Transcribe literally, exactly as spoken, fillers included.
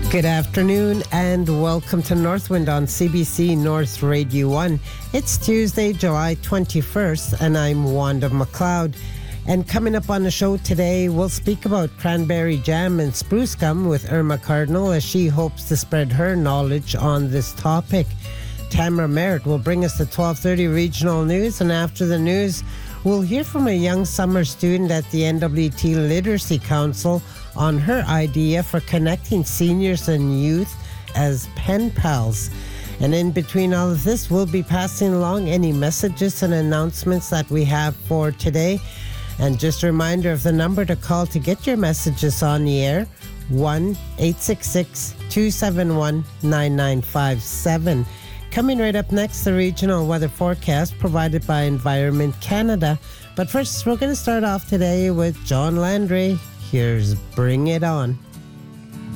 Good afternoon and welcome to Northwind on C B C North Radio one. It's Tuesday, July twenty-first, and I'm Wanda McLeod. And coming up on the show today, we'll speak about cranberry jam and spruce gum with Irma Cardinal as she hopes to spread her knowledge on this topic. Tamara Merritt will bring us the twelve thirty regional news, and after the news, we'll hear from a young summer student at the N W T Literacy Council on her idea for connecting seniors and youth as pen pals. And in between all of this, we'll be passing along any messages and announcements that we have for today. And just a reminder of the number to call to get your messages on the air, one eight six six, two seven one, nine nine five seven. Coming right up next, the regional weather forecast provided by Environment Canada. But first, we're going to start off today with John Landry. Here's Bring It On.